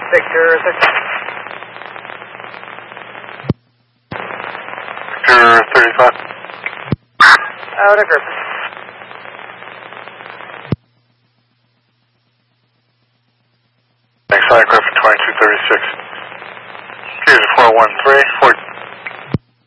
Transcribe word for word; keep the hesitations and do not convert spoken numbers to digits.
Victor thirty-five. Victor thirty-five. Out of Griffin. Thanks, Griffin twenty-two thirty-six. Here's four one three, four